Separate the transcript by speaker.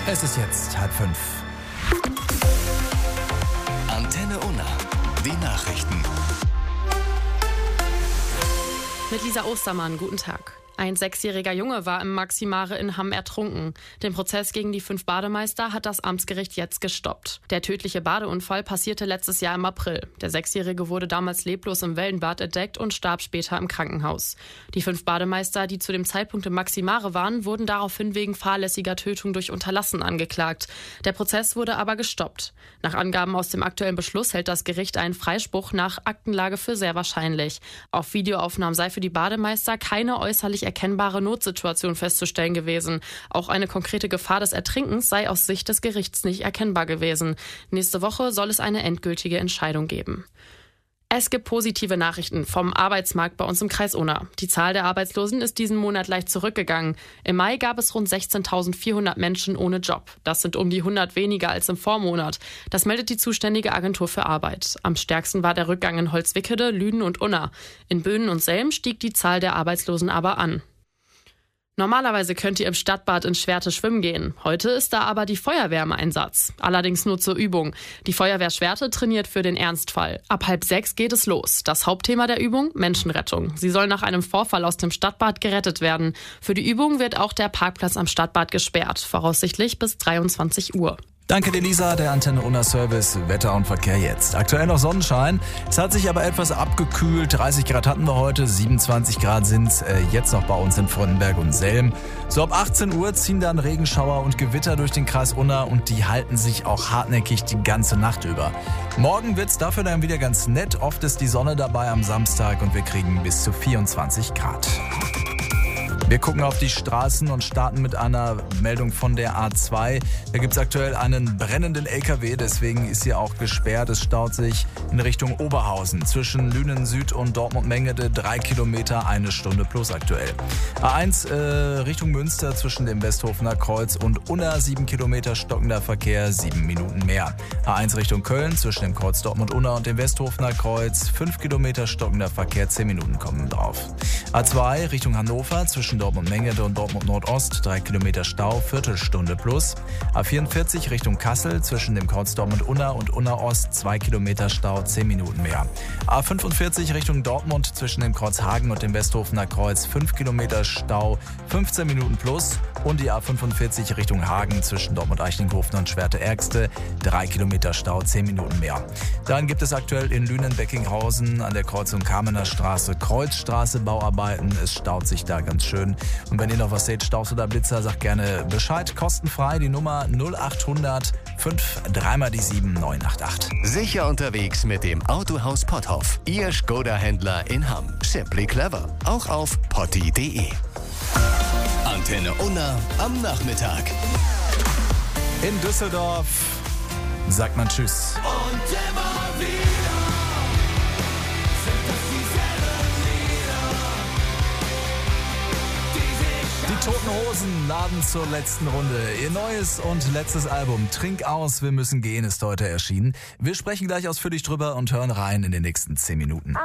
Speaker 1: Es ist jetzt 4:30.
Speaker 2: Antenne Unna. Die Nachrichten.
Speaker 3: Mit Lisa Ostermann, guten Tag. Ein 6-jähriger Junge war im Maximare in Hamm ertrunken. Den Prozess gegen die 5 Bademeister hat das Amtsgericht jetzt gestoppt. Der tödliche Badeunfall passierte letztes Jahr im April. Der 6-Jährige wurde damals leblos im Wellenbad entdeckt und starb später im Krankenhaus. Die 5 Bademeister, die zu dem Zeitpunkt im Maximare waren, wurden daraufhin wegen fahrlässiger Tötung durch Unterlassen angeklagt. Der Prozess wurde aber gestoppt. Nach Angaben aus dem aktuellen Beschluss hält das Gericht einen Freispruch nach Aktenlage für sehr wahrscheinlich. Auf Videoaufnahmen sei für die Bademeister keine äußerlich erkennbare Notsituation festzustellen gewesen. Auch eine konkrete Gefahr des Ertrinkens sei aus Sicht des Gerichts nicht erkennbar gewesen. Nächste Woche soll es eine endgültige Entscheidung geben. Es gibt positive Nachrichten vom Arbeitsmarkt bei uns im Kreis Unna. Die Zahl der Arbeitslosen ist diesen Monat leicht zurückgegangen. Im Mai gab es rund 16.400 Menschen ohne Job. Das sind um die 100 weniger als im Vormonat. Das meldet die zuständige Agentur für Arbeit. Am stärksten war der Rückgang in Holzwickede, Lünen und Unna. In Böhnen und Selm stieg die Zahl der Arbeitslosen aber an. Normalerweise könnt ihr im Stadtbad in Schwerte schwimmen gehen. Heute ist da aber die Feuerwehr im Einsatz. Allerdings nur zur Übung. Die Feuerwehr Schwerte trainiert für den Ernstfall. Ab 5:30 geht es los. Das Hauptthema der Übung? Menschenrettung. Sie soll nach einem Vorfall aus dem Stadtbad gerettet werden. Für die Übung wird auch der Parkplatz am Stadtbad gesperrt. Voraussichtlich bis 23 Uhr.
Speaker 1: Danke dir, Lisa, der Antenne Unna Service, Wetter und Verkehr jetzt. Aktuell noch Sonnenschein, es hat sich aber etwas abgekühlt. 30 Grad hatten wir heute, 27 Grad sind es jetzt noch bei uns in Fröndenberg und Selm. So ab 18 Uhr ziehen dann Regenschauer und Gewitter durch den Kreis Unna und die halten sich auch hartnäckig die ganze Nacht über. Morgen wird's dafür dann wieder ganz nett, oft ist die Sonne dabei am Samstag und wir kriegen bis zu 24 Grad. Wir gucken auf die Straßen und starten mit einer Meldung von der A2. Da gibt es aktuell einen brennenden LKW, deswegen ist hier auch gesperrt. Es staut sich in Richtung Oberhausen zwischen Lünen Süd und Dortmund-Mengede 3 Kilometer, 1 Stunde plus aktuell. A1 Richtung Münster zwischen dem Westhofener Kreuz und Unna 7 Kilometer stockender Verkehr, 7 Minuten mehr. A1 Richtung Köln zwischen dem Kreuz Dortmund-Unna und dem Westhofener Kreuz 5 Kilometer stockender Verkehr, 10 Minuten kommen drauf. A2 Richtung Hannover zwischen Dortmund-Mengede und Dortmund-Nordost 3 Kilometer Stau, Viertelstunde plus. A44 Richtung Kassel zwischen dem Kreuz Dortmund-Unna und Unna-Ost 2 Kilometer Stau, 10 Minuten mehr. A45 Richtung Dortmund zwischen dem Kreuz Hagen und dem Westhofener Kreuz 5 Kilometer Stau, 15 Minuten plus. Und die A45 Richtung Hagen zwischen Dortmund-Eichlinghofen und Schwerte-Ärgste 3 Kilometer Stau, 10 Minuten mehr. Dann gibt es aktuell in Lünen-Beckinghausen an der Kreuzung Kamener Straße, Kreuzstraße Bauarbeiten. Es staut sich da ganz schön. Und wenn ihr noch was seht, Staus oder Blitzer, sagt gerne Bescheid. Kostenfrei die Nummer 0800 5 3 die 7 988.
Speaker 2: Sicher unterwegs mit dem Autohaus Potthoff. Ihr Skoda-Händler in Hamm. Simply clever. Auch auf potti.de. Antenne Unna am Nachmittag.
Speaker 1: In Düsseldorf sagt man Tschüss.
Speaker 4: Und immer wieder sind es dieselben Lieder,
Speaker 1: Die Toten Hosen laden zur letzten Runde. Ihr neues und letztes Album Trink aus, wir müssen gehen ist heute erschienen. Wir sprechen gleich ausführlich drüber und hören rein in den nächsten 10 Minuten.